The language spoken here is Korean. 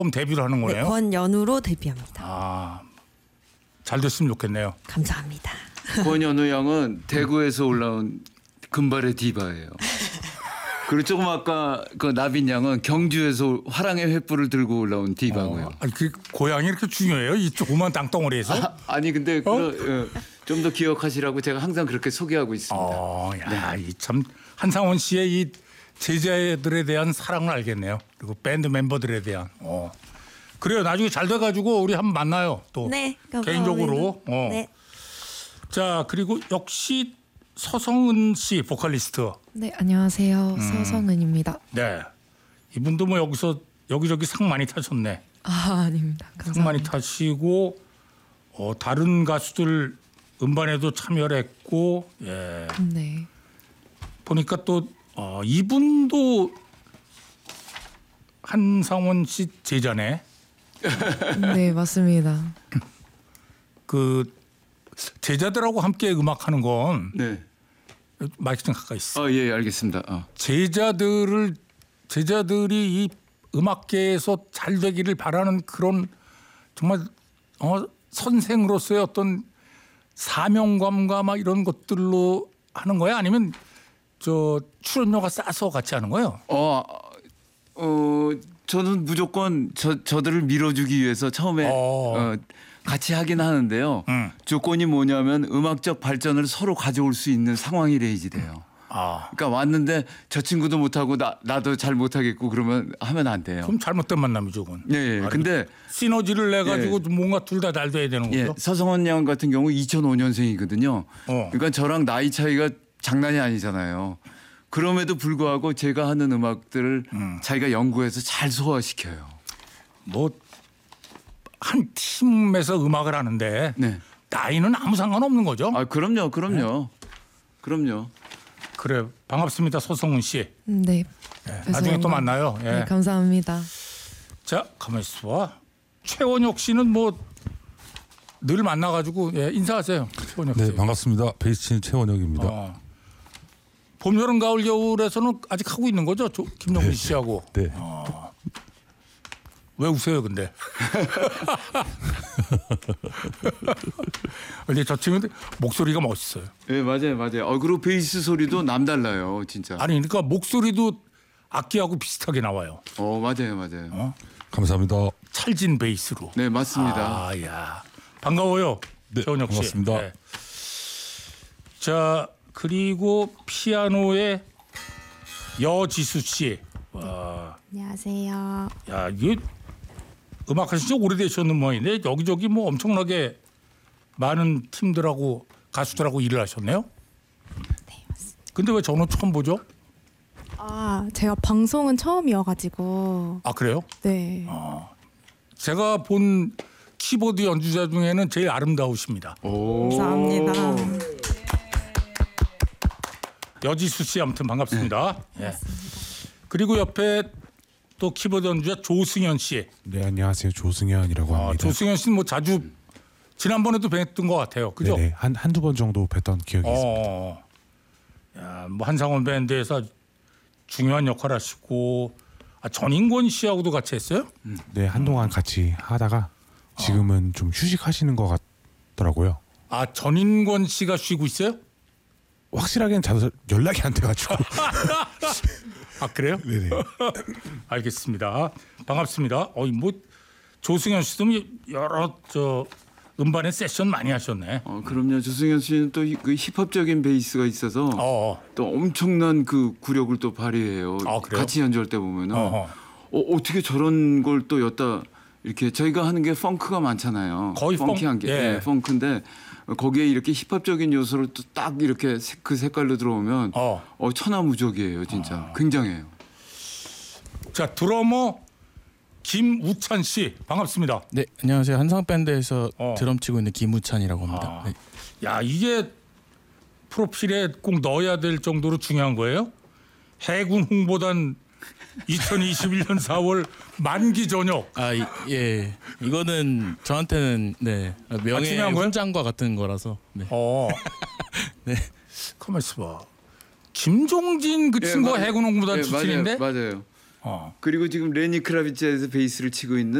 그럼 데뷔를 하는 네, 거네요. 권연우로 데뷔합니다. 아, 잘 됐으면 좋겠네요. 감사합니다. 권연우 양은 대구에서 올라온 금발의 디바예요. 그리고 조금 아까 그 나빈 양은 경주에서 화랑의 횃불을 들고 올라온 디바고요. 아니, 그 고향이 이렇게 중요해요? 이 조그만 땅덩어리에서? 아니 근데 좀 더 기억하시라고 제가 항상 그렇게 소개하고 있습니다. 야, 이 참 한상원 씨의 이 제자들에 대한 사랑을 알겠네요. 그리고 밴드 멤버들에 대한. 그래요. 나중에 잘 돼가지고 우리 한번 만나요. 또 네, 감사합니다. 개인적으로. 네. 자, 그리고 역시 서성은 씨 보컬리스트. 네, 안녕하세요. 서성은입니다. 네, 이분도 뭐 여기서 여기저기 상 많이 타셨네. 아, 아닙니다. 상 많이 감사합니다. 타시고 다른 가수들 음반에도 참여를 했고, 예. 네. 보니까 또 이분도 한상원 씨 제자네. 네, 맞습니다. 그 제자들하고 함께 음악하는 건 네. 마이크 좀 가까이 있어. 예, 알겠습니다. 제자들이 이 음악계에서 잘 되기를 바라는 그런 정말 선생으로서의 어떤 사명감과 막 이런 것들로 하는 거야? 아니면 저 출연료가 싸서 같이 하는 거예요? 저는 무조건 저들을 밀어주기 위해서 처음에 같이 하긴 하는데요. 조건이 뭐냐면 음악적 발전을 서로 가져올 수 있는 상황이 레이지 돼요. 그러니까 왔는데 저 친구도 못하고 나도 잘 못하겠고 그러면 하면 안 돼요. 그럼 잘못된 만남이죠, 그건. 예. 근데 시너지를 내 가지고 뭔가 둘 다 잘 돼야 되는 거죠. 서성원 양 같은 경우 2005년생이거든요. 그러니까 저랑 나이 차이가 장난이 아니잖아요. 그럼에도 불구하고 제가 하는 음악들을 자기가 연구해서 잘 소화시켜요. 뭐 한 팀에서 음악을 하는데 네. 나이는 아무 상관없는 거죠? 그럼요. 그래, 반갑습니다, 서성은 씨. 네. 나중에 또 만나요. 예. 네, 감사합니다. 자, 가만히 있어봐. 최원혁 씨는 뭐 늘 만나가지고 인사하세요. 최원혁 씨. 네, 반갑습니다. 베이스 치는 최원혁입니다. 봄, 여름, 가을, 겨울에서는 아직 하고 있는 거죠? 김영민 씨하고. 네. 왜 우세요, 근데? 근데 저 친구들 목소리가 멋있어요. 네, 맞아요. 그리고 베이스 소리도 남달라요, 진짜. 아니, 그러니까 목소리도 악기하고 비슷하게 나와요. 맞아요. 감사합니다. 찰진 베이스로. 네, 맞습니다. 야, 반가워요. 네, 최원혁 씨. 반갑습니다. 네. 자, 그리고 피아노의 여지수 씨. 와, 안녕하세요. 야, 이게 음악 하신 지 오래되셨는 모양인데 여기저기 뭐 엄청나게 많은 팀들하고 가수들하고 일을 하셨네요. 네, 맞습니다. 근데 왜 저는 처음 보죠? 제가 방송은 처음이어가지고. 아, 그래요? 네. 제가 본 키보드 연주자 중에는 제일 아름다우십니다. 감사합니다. 여지수 씨 아무튼 반갑습니다. 예. 그리고 옆에 또 키보드 연주자 조승현 씨. 네, 안녕하세요. 조승현이라고 합니다. 조승현 씨는 뭐 자주 지난번에도 뵀던 것 같아요. 그죠? 네, 한두 번 정도 뵀던 기억이 있습니다. 야, 뭐 한상원 밴드에서 중요한 역할 하시고 전인권 씨하고도 같이 했어요? 네, 한동안 같이 하다가 지금은 좀 휴식하시는 것 같더라고요. 전인권 씨가 쉬고 있어요? 확실하게는 자주 연락이 안 돼가지고. 아, 그래요? 네네. 알겠습니다. 반갑습니다. 뭐 조승현 씨도 여러 음반에 세션 많이 하셨네. 그럼요. 조승현 씨는 또 그 힙합적인 베이스가 있어서 또 엄청난 그 구력을 또 발휘해요. 그래요? 같이 연주할 때 보면은 어떻게 저런 걸 또 였다 이렇게 저희가 하는 게 펑크가 많잖아요. 거의 펑키한 게 예. 펑크인데 거기에 이렇게 힙합적인 요소를 또 딱 이렇게 그 색깔로 들어오면 천하무적이에요, 진짜. 굉장해요. 자, 드러머 김우찬 씨 반갑습니다. 네, 안녕하세요. 한상 밴드에서 드럼 치고 있는 김우찬이라고 합니다. 네. 야, 이게 프로필에 꼭 넣어야 될 정도로 중요한 거예요? 해군 홍보단 2021년 4월 만기 전역. 예. 이거는 저한테는 명예 중요한 거예요? 훈장과 같은 거라서. 네. 네. 가만 있어봐. 김종진 그 친구가 해군 홍보단 출신인데? 맞아요. 그리고 지금 레니 크라비츠에서 베이스를 치고 있는